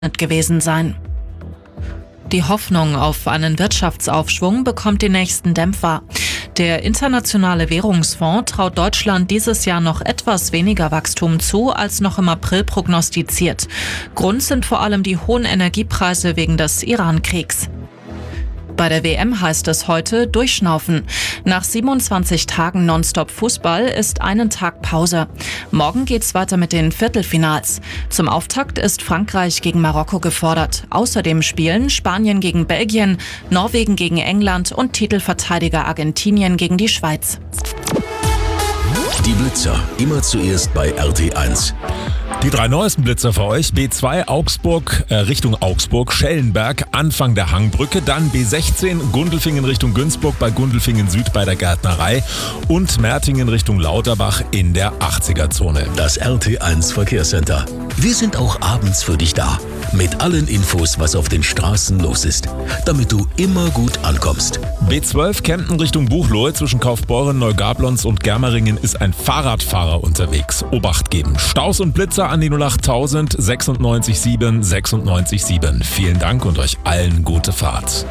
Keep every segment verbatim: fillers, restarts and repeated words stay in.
gewesen sein. Die Hoffnung auf einen Wirtschaftsaufschwung bekommt den nächsten Dämpfer. Der Internationale Währungsfonds traut Deutschland dieses Jahr noch etwas weniger Wachstum zu, als noch im April prognostiziert. Grund sind vor allem die hohen Energiepreise wegen des Iran-Kriegs. Bei der W M heißt es heute durchschnaufen. Nach siebenundzwanzig Tagen Nonstop-Fußball ist einen Tag Pause. Morgen geht's weiter mit den Viertelfinals. Zum Auftakt ist Frankreich gegen Marokko gefordert. Außerdem spielen Spanien gegen Belgien, Norwegen gegen England und Titelverteidiger Argentinien gegen die Schweiz. Die Blitzer, immer zuerst bei R T eins. Die drei neuesten Blitzer für euch: B zwei Augsburg äh, Richtung Augsburg, Schellenberg, Anfang der Hangbrücke, dann B sechzehn Gundelfingen Richtung Günzburg bei Gundelfingen Süd bei der Gärtnerei und Mertingen Richtung Lauterbach in der achtziger-Zone. Das R T eins Verkehrscenter. Wir sind auch abends für dich da. Mit allen Infos, was auf den Straßen los ist, damit du immer gut ankommst. B zwölf Kempten Richtung Buchloe, zwischen Kaufbeuren, Neugablonz und Germeringen ist ein Fahrradfahrer unterwegs. Obacht geben. Staus und Blitzer an die null acht tausend sechsundneunzig sieben sechsundneunzig sieben. Vielen Dank und euch allen gute Fahrt.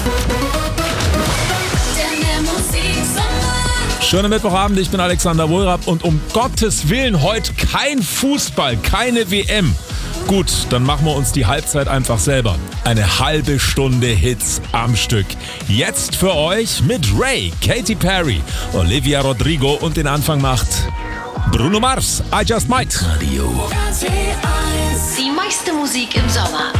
Schönen Mittwochabend, ich bin Alexander Wohlrab und um Gottes Willen heute kein Fußball, keine W M. Gut, dann machen wir uns die Halbzeit einfach selber. Eine halbe Stunde Hits am Stück. Jetzt für euch mit Ray, Katy Perry, Olivia Rodrigo und den Anfang macht Bruno Mars, I Just Might. Radio. Die meiste Musik im Sommer.